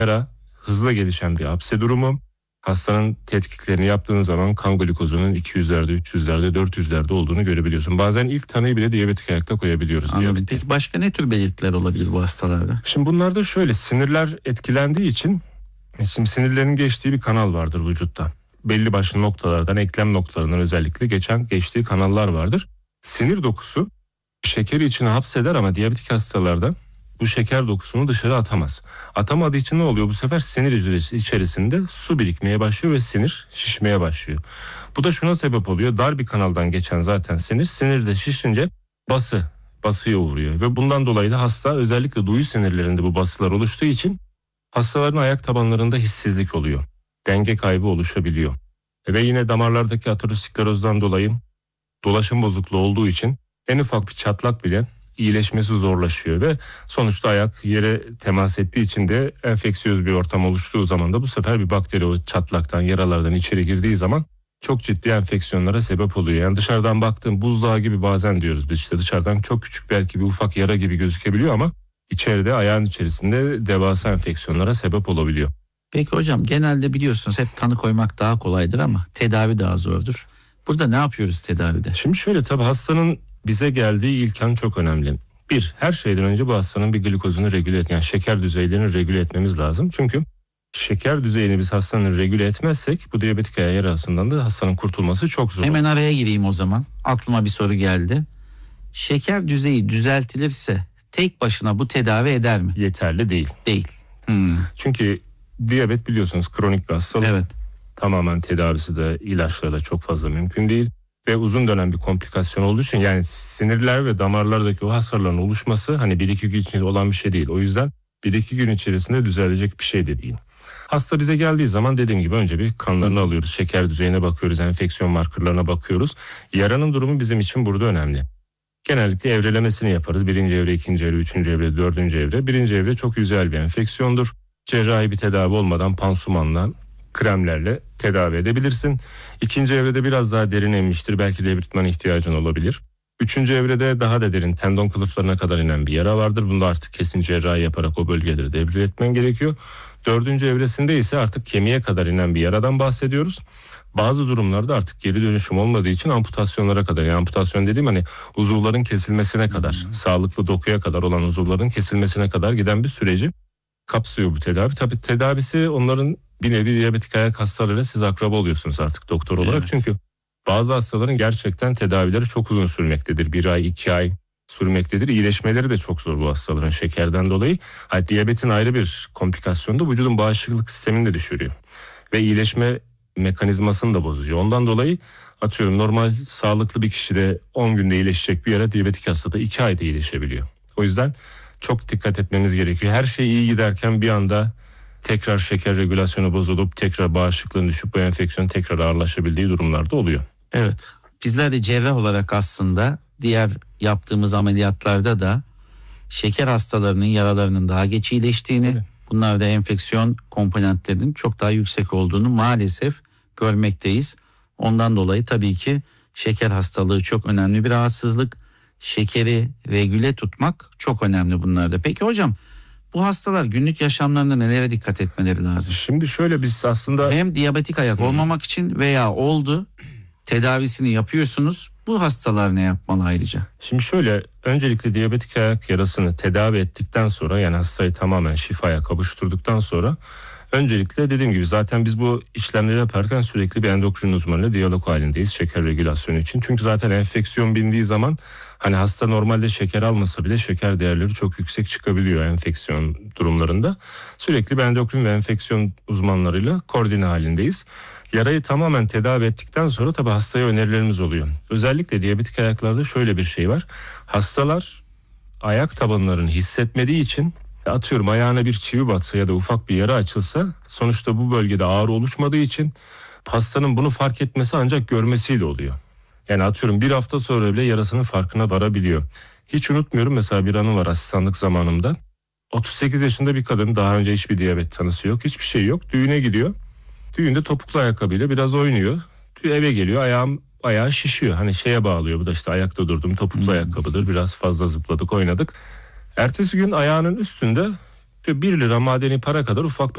yara hızla gelişen bir apse durumu. Hastanın tetkiklerini yaptığın zaman kan glikozunun 200'lerde, 300'lerde, 400'lerde olduğunu görebiliyorsun. Bazen ilk tanıyı bile diyabetik ayakta koyabiliyoruz. Anladım. Diyabeti. Peki başka ne tür belirtiler olabilir bu hastalarda? Şimdi bunlarda şöyle, sinirler etkilendiği için şimdi sinirlerin geçtiği bir kanal vardır vücutta. Belli başlı noktalardan, eklem noktalarından özellikle geçtiği kanallar vardır. Sinir dokusu şekeri içine hapseder ama diyabetik hastalarda bu şeker dokusunu dışarı atamaz. Atamadığı için ne oluyor bu sefer? Sinir hücresi içerisinde su birikmeye başlıyor ve sinir şişmeye başlıyor. Bu da şuna sebep oluyor. Dar bir kanaldan geçen zaten sinirde şişince basıya uğruyor. Ve bundan dolayı da hasta, özellikle duyu sinirlerinde bu basılar oluştuğu için hastaların ayak tabanlarında hissizlik oluyor. Denge kaybı oluşabiliyor. Ve yine damarlardaki aterosklerozdan dolayı dolaşım bozukluğu olduğu için en ufak bir çatlak bile iyileşmesi zorlaşıyor ve sonuçta ayak yere temas ettiği için de enfeksiyöz bir ortam oluştuğu zaman da bu sefer bir bakteri o çatlaktan, yaralardan içeri girdiği zaman çok ciddi enfeksiyonlara sebep oluyor. Yani dışarıdan baktığın buzdağı gibi bazen diyoruz biz, işte dışarıdan çok küçük belki bir ufak yara gibi gözükebiliyor ama içeride, ayağın içerisinde devasa enfeksiyonlara sebep olabiliyor. Peki hocam, genelde biliyorsunuz hep tanı koymak daha kolaydır ama tedavi daha zordur. Burada ne yapıyoruz tedavide? Şimdi şöyle, tabii hastanın bize geldiği ilk an çok önemli. Her şeyden önce bu hastanın bir glikozunu regüle yani şeker düzeylerini regüle etmemiz lazım. Çünkü şeker düzeyini biz hastanın regüle etmezsek bu diyabetik ayak yarasından da hastanın kurtulması çok zor. Hemen araya gireyim o zaman. Aklıma bir soru geldi. Şeker düzeyi düzeltilirse tek başına bu tedavi eder mi? Yeterli değil. Değil. Çünkü diyabet biliyorsunuz kronik bir hastalık. Evet. Tamamen tedavisi de ilaçlarla çok fazla mümkün değil. Ve uzun dönem bir komplikasyon olduğu için, yani sinirler ve damarlardaki o hasarların oluşması hani 1-2 gün içinde olan bir şey değil. O yüzden 1-2 gün içerisinde düzelecek bir şey de değil. Hasta bize geldiği zaman dediğim gibi önce bir kanlarını alıyoruz. Şeker düzeyine bakıyoruz, enfeksiyon markerlarına bakıyoruz. Yaranın durumu bizim için burada önemli. Genellikle evrelemesini yaparız. 1. evre, 2. evre, 3. evre, 4. evre. 1. evre çok güzel bir enfeksiyondur. Cerrahi bir tedavi olmadan pansumanla, kremlerle tedavi edebilirsin. 2. evrede biraz daha derin emmiştir. Belki devritman ihtiyacın olabilir. 3. evrede daha da derin, tendon kılıflarına kadar inen bir yara vardır. Bunda artık kesin cerrahi yaparak o bölgeleri debride etmen gerekiyor. 4. evresinde ise artık kemiğe kadar inen bir yaradan bahsediyoruz. Bazı durumlarda artık geri dönüşüm olmadığı için amputasyonlara kadar, yani amputasyon dediğim hani uzuvların kesilmesine kadar, sağlıklı dokuya kadar olan uzuvların kesilmesine kadar giden bir süreci kapsıyor bu tedavi. Tabii tedavisi onların bir nevi diyabetik ayak hastalarıyla siz akraba oluyorsunuz artık doktor olarak. Evet. Çünkü bazı hastaların gerçekten tedavileri çok uzun sürmektedir. 1 ay, 2 ay sürmektedir. İyileşmeleri de çok zor bu hastaların şekerden dolayı. Diyabetin ayrı bir komplikasyonu da vücudun bağışıklık sistemini de düşürüyor. Ve iyileşme mekanizmasını da bozuyor. Ondan dolayı atıyorum normal sağlıklı bir kişide 10 günde iyileşecek bir yara diyabetik hastada 2 ayda iyileşebiliyor. O yüzden çok dikkat etmemiz gerekiyor. Her şey iyi giderken bir anda tekrar şeker regülasyonu bozulup tekrar bağışıklığın düşüp bu enfeksiyon tekrar ağırlaşabildiği durumlarda oluyor. Evet. Bizler de cerrah olarak aslında diğer yaptığımız ameliyatlarda da şeker hastalarının yaralarının daha geç iyileştiğini, Evet. bunlarda enfeksiyon komponentlerinin çok daha yüksek olduğunu maalesef görmekteyiz. Ondan dolayı tabii ki şeker hastalığı çok önemli bir rahatsızlık. Şekeri regüle tutmak çok önemli bunlarda. Peki hocam, bu hastalar günlük yaşamlarında nelere dikkat etmeleri lazım? Şimdi şöyle, biz aslında Hem diyabetik ayak olmamak için veya oldu, tedavisini yapıyorsunuz. Bu hastalar ne yapmalı ayrıca? Şimdi şöyle, öncelikle diyabetik ayak yarasını tedavi ettikten sonra, yani hastayı tamamen şifaya kavuşturduktan sonra öncelikle dediğim gibi zaten biz bu işlemleri yaparken sürekli bir endokrin uzmanıyla diyalog halindeyiz şeker regülasyonu için. Çünkü zaten enfeksiyon bindiği zaman hani hasta normalde şeker almasa bile şeker değerleri çok yüksek çıkabiliyor enfeksiyon durumlarında. Sürekli bir endokrin ve enfeksiyon uzmanlarıyla koordine halindeyiz. Yarayı tamamen tedavi ettikten sonra tabii hastaya önerilerimiz oluyor. Özellikle diyabetik ayaklarda şöyle bir şey var. Hastalar ayak tabanlarını hissetmediği için, atıyorum ayağına bir çivi batsa ya da ufak bir yara açılsa, sonuçta bu bölgede ağrı oluşmadığı için hastanın bunu fark etmesi ancak görmesiyle oluyor. Yani atıyorum bir hafta sonra bile yarasının farkına varabiliyor. Hiç unutmuyorum, mesela bir anım var asistanlık zamanımda. 38 yaşında bir kadın, daha önce hiçbir diyabet tanısı yok, hiçbir şey yok. Düğüne gidiyor. Düğünde topuklu ayakkabıyla biraz oynuyor. Eve geliyor, ayağı şişiyor. Hani şeye bağlıyor, bu da işte ayakta durdum, topuklu ayakkabıdır, biraz fazla zıpladık, oynadık. Ertesi gün ayağının üstünde 1 lira madeni para kadar ufak bir